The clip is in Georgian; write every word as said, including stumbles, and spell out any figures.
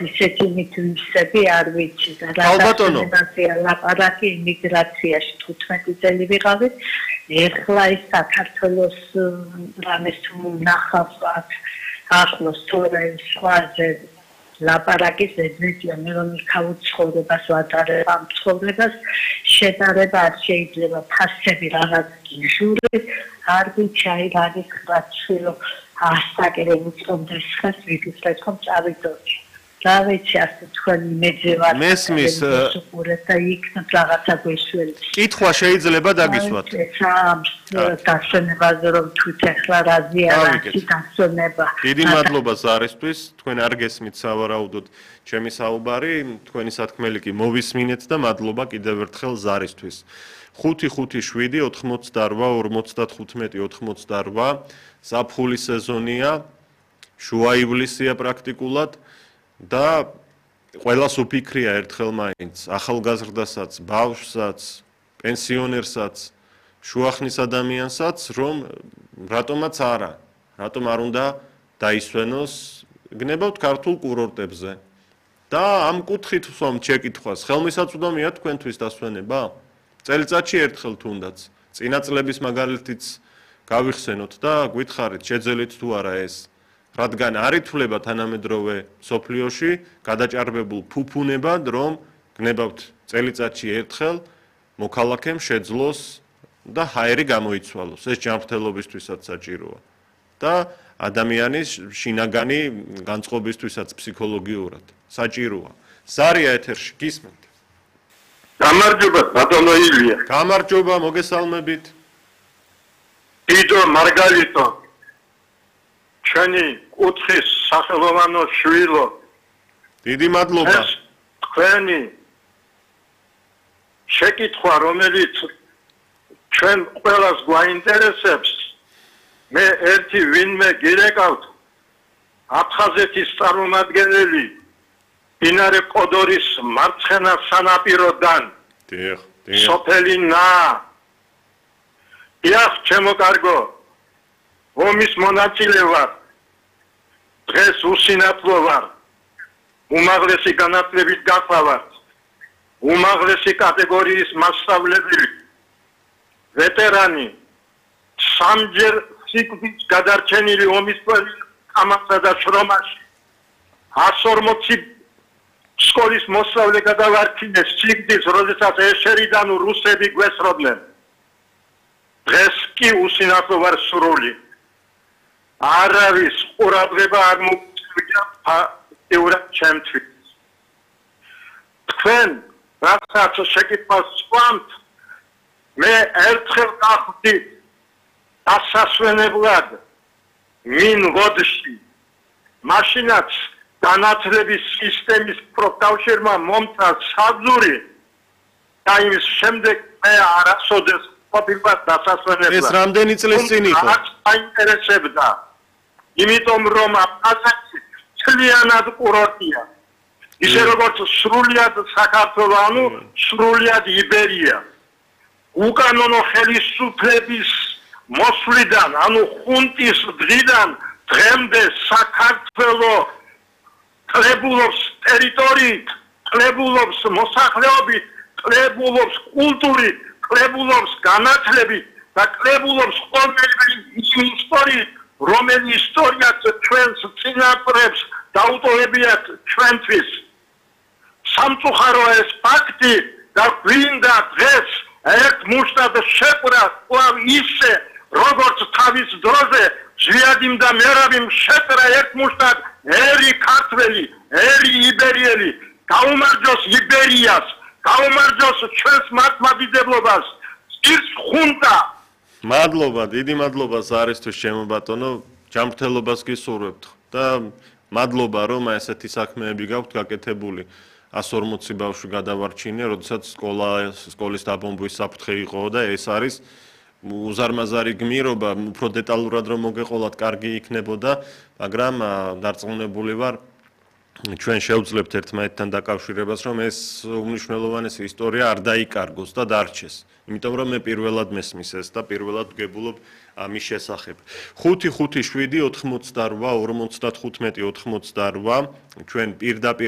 ისეთი მითვისები არ ვიცი და ალბათონო ლაპარაკი იმიგრაციაში თხუთმეტი წელი ვიყავით ეხლა ის საქართველოს რამეს ნახავს ახლოს თორე სხვაზე ლაპარაკის ეძებია მე რომ იქავ ცხოვრებას ვატარებ ამ ცხოვრებას შედარება არ შეიძლება ფასები რაღაც გიჟური არ ვიცი აი არის ხრაცილო ასაკერე უწონდეს ხას ვიგისრეთ ხომ წავიდოთ რა ვიცი ასე თქვენი მეძევარ მესმის და იქნებ რაღაცა გვეშველებს კითხვა შეიძლება დაგისვათ დასვენებაზე რომ თვით ახლა რაზი არის დასვენება დიდი მადლობა ზარისთვის თქვენ არ გესმით სავარაუდოდ ჩემი საუბარი თქვენი სათქმელი კი მოვისმინეთ და მადლობა კიდევ ერთხელ ზარისთვის ხუთი ხუთი შვიდი ოთხმოცდაორვა ორმოცდათხუთმეტი ოთხმოცდაორვა ზაფხული სეზონია შუა ივლისია პრაქტიკულად და ყველას უფიქრია ერთხელ მაინც ახალგაზრდასაც ბავშვსაც პენსიონერსაც შუახნის ადამიანსაც რომ რატომაც არა რატომ არ უნდა დაისვენოს გნებავთ ქართულ კურორტებზე და ამ კუთხით ვსვამ შეკითხვას ხელმისაწვდომია თქვენთვის დასვენება წელიწადში ერთხელ თუნდაც წინა წლების მაგალითიც გავიხსენოთ და გითხარით შეძელით თუ არა ეს რადგან არ ითვლება თანამედროვე სოფლიოში გადაჭარბებულ ფუფუნებად რომ გნებავთ წელიწადში ერთხელ მოქალაქემ შეძლოს და ჰაერი გამოიცვალოს ეს ჯანმრთელობისთვისაც საჭიროა და ადამიანის შინაგანი განწყობისთვისაც ფსიქოლოგიურად საჭიროა ზარია ეთერში გისმენთ გამარჯობა ბატონო ილია გამარჯობა მოგესალმებით იდო მარგალიტო ჩვენი კუთხის სახელოვანო შვილო დიდი მადლობა თქვენი შეკითხვა რომელიც ჩვენ ყველას გვაინტერესებს მე ერთი ვინმე გირეკავთ აფხაზეთის წარმომადგენელი მდინარე კოდორის მარცხენა სანაპიროდან დიახ დიახ სოფელი ნა იახ ჩემო კარგო ომის მონაწილე ვარ დღეს უსინათლო ვარ უმაღლესი განათლებით გაყავართ უმაღლესი კატეგორიის მასწავლებელი ვეტერანი სამჯერ სიკვდილით გადარჩენილი ომის კამათსა და შრომაში ას ორმოცი სკოლის მოსწავლე გადავარჩინეს სიკვდილს როდესაც ეშერიდან რუსები გვესროდნენ დღეს კი უსინათლო ვარ სრული არავის ყურადღება არ მოგწევია ფაქტიურად ჩემთვის თქვენ რასაც შეკითხვას ვსვამთ მე ერთხელ გავხდი დასასვენებლად მინღოდში მაშინაც განათლების სისტემის პროფკავშირმა მომცა საძური და იმის შემდეგ მე არასოდეს ყოფილვარ დასასვენებლად ეს რამდენი წლის წინ იყო რაც აინტერესებდა იმიტომ რომ აფხაზეთი ძალიანად კურორტია ისე როგორც სრულიად საქართველო ანუ სრულიად იბერია უკანონო ხელისუფლების მოსვლიდან ანუ ხუნტის დღიდან დღემდე საქართველო კლებულობს ტერიტორიით კლებულობს მოსახლეობით კლებულობს კულტურით კლებულობს განათლებით და კლებულობს ყოველგვარი ისტორიით რომელი ისტორიაც ჩვენს წინაპრებს დაუტოვებიათ ჩვენთვის სამწუხაროა ეს ფაქტი და გვინდა დღეს ერთ მუშტად შეყვრა კვლავ ისე როგორც თავის დროზე ჟვიადიმ და მერაბიმ შეყრა ერთ მუშტად ერი ქართველი ერი იბერიელი გაუმარჯოს იბერიას გაუმარჯოს ჩვენს მართლმადიდებლობას ის ხუნტა მადლობა დიდი მადლობა ზარისთვის ჩემო ბატონო ჯანმრთელობას გისურვებთ და მადლობა რომ ესეთი საქმეები გაქვთ გაკეთებული ას ორმოცი ბავშვი გადავარჩინე როდესაც სკოლა სკოლის დაბომბვის საფრთხე იყო და ეს არის უზარმაზარი გმირობა უფრო დეტალურად რომ მოგეყოლათ კარგი იქნებოდა მაგრამ დარწმუნებული ვარ ჩვენ შევძლებთ ერთმანეთთან დაკავშირებას რომ ეს უმნიშვნელოვანესი ისტორია არ დაიკარგოს და დარჩეს იმიტომ რომ მე პირველად მესმის ეს და პირველად ვგებულობ ამის შესახებ ხუთი ხუთი შვიდი ოთხმოცდაორვა ორმოცდათხუთმეტი ოთხმოცდაორვა ჩვენ პირდაპირ